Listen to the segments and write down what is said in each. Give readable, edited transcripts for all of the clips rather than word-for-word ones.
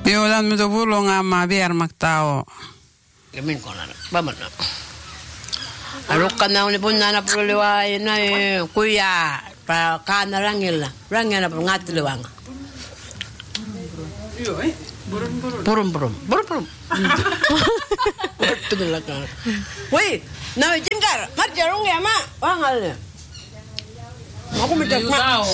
Piulan mi tu pulong ama biar maktao. Kemin konan, baman na. Alukan na ni pun na pululiway na kuya pa kana rangil na pa ngat liwang. Burum. Betul lah kan. Woi, na jingkar, marjarong ya ma, wangal ni. Aku minta tahu.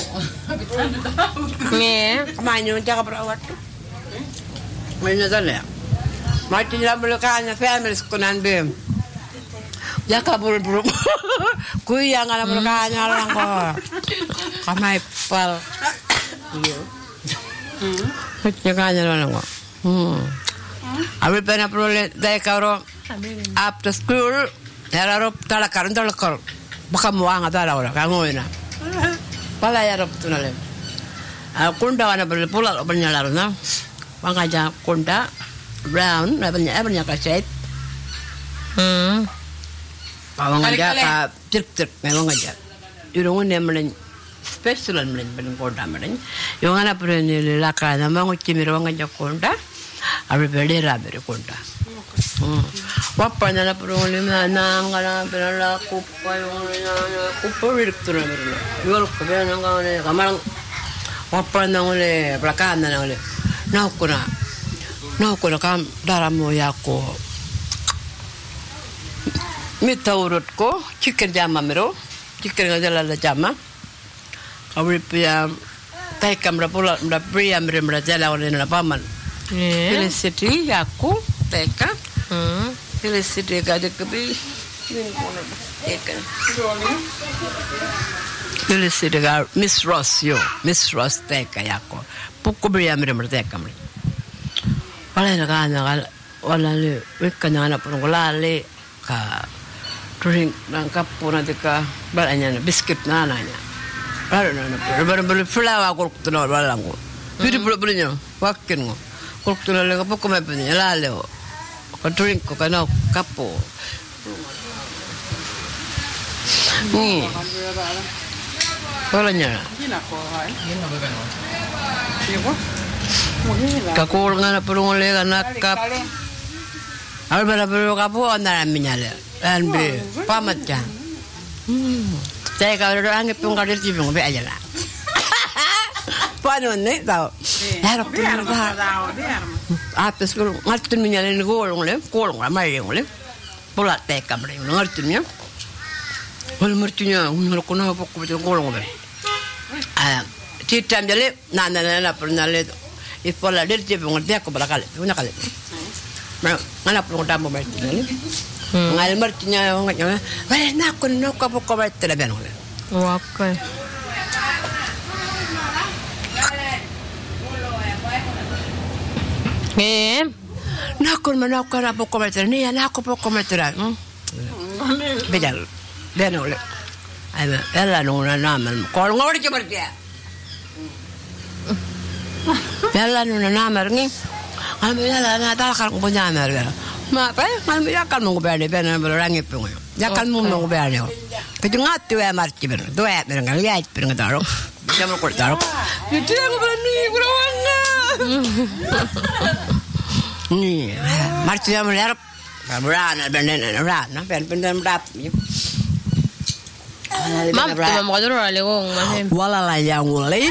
Ni, kemana jaga perawat tu? Mana sana? Mati dalam belakangnya family sekunan bem. Jaga burum. Kuya ngana belakangnya orang ko. Kamai pal. Iya. Jaga orang ko. Abi pernah perlu daya karo after school. Darah talakar. Baka muang atau orang kangoina. Pala ya rob tunale. Kunda wana berpulak bernyala na. Pangaja kunda brown banyak kaset. Awang aja ka cek memang aja. Irungun yang melen specialan melen kunda melen. Yung ana perni laka na mangu cimir wang aja kunda. Abi berdera ber kunda. Wapa na perung lima na ngala berala kupa yung kupa direktur na. Yol ko ba nang ngane kamarang wapa na ngole belakang na ngole. Naukuna kam daramo yako mitawurut ko chicken jama mero chicken ngajala jama kawri pia tai kamra pula mra pria mra jala wala na paman felicity yako teka felicity ga de kabi felicity ga Miss Ross teka yako pukko bria mra teka mra wala na kana wala le wekanya na pun wala ka drink nang kapuna tika balanya na biscuit na nanya baru flower ko tuno wala ngo biri bulnya wakin ngo ko tuno le ko me penya la le ko drink ko kana kapo ni wala nya kakul nga na pulong ulit kap albala pero kapo na minyale anbe pamat yan saya kalau orang ngepung kalau dia cipung be aja lah paano ni tau harap pun apes ko ngartin minyale ni kolong la mai ngole pola teka bre ngartin niya wal martinya ngol ko na pokko be kolong be titam jale na pernah le ipola del cipung dia ko balakal una kale ngana pun tambo be ngal martinya nganya wala na ko no ko pokko be tele ben ngole okay nakon manakara pokko be tele ni na ko pokko be tele bejal benole ay ela no na namal ko ngor ci bartia Yalla nuna namar ngi. Ami yalla na talakar ko nyamar gara. Ma pa ami yakal mo berne berne rangi pungo. Yakal mo berne. Kaju ngatu ya marti berne. Do ya berne ngal ya berne daro. Jamo ko daro. Itu yang berani burawanga. Ni marti ya mer. Kabrana berne rana berne rap. Mam tu mam kadro ale gong masem. Wala la yang ulai.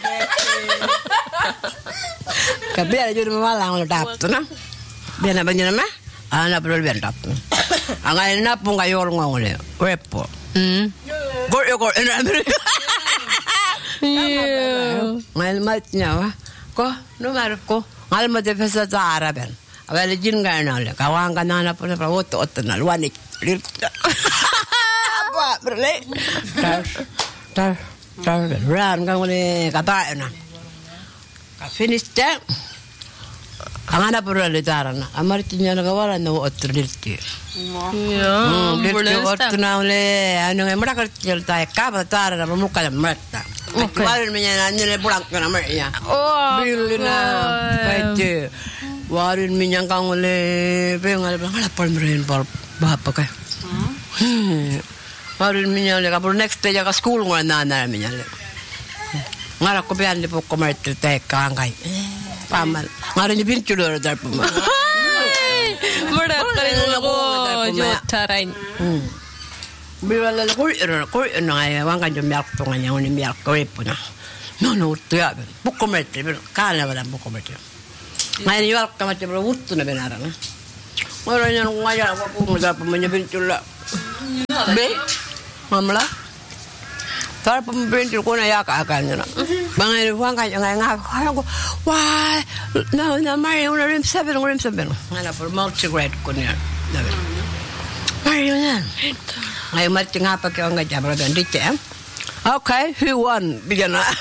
Kabila jur malang lo tap tu na. Biar apa jenak mah? Anak perlu biar tap tu. Angai na pun kayor ngole. Repo. Gor enak beri. Ngal matnya wah. Ko nomor ko. Ngal mat pesa cara ben. Awal jin gana le. Kawang kana pun rawot na luanik. Apa berle? Tar ran kang ngole kata na. Finish that. Angana pura le tarana. Amartinya na kawala na otro dirti. Dirti otro na ule ano nga mara kertil tay kaba tarana pamuka na mata. Warin minya na nile pulang ka na maya. Bilina. Kaite. Warin minya kang ule pengal ngala palmeren par bapa ka. Warin minya le kapur next day ka school ngana na minya le. Ngara ko biyan po ko martir te kangay. Pamal. Ngayon yung pinchulo rin po mo. Murat ka rin ako. Jotarain. Biwala la ko no ay wang kan jom yak to nganya oni yak ko po na. No to ya. Buko mete kala wala buko mete. Ngayon yung yak kamate bro utto na benara na. Ora nya ngaya ko mo da pa manya pinchulo. Be? Mamla? Tar pa pinchulo ko na yak akan na. Bangay wang kan nga ko. Why? No, Mario na rim 7. Ngala por multi-grade ko niya. Mario na. Ngayon mati nga pa kayo nga jabra doon dito eh. Okay, who won? Bigyan na.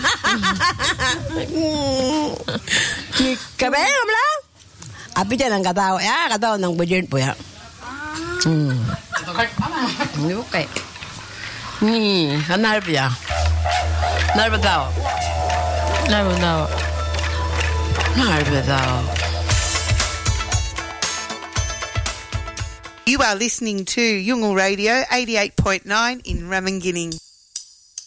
Kabay, kamla? Api dyan ang katawa. Katawa ng budget po ya. Okay. Hanarap ya. Hanarap tao. You are listening to Yungal Radio 88.9 in Ramingining.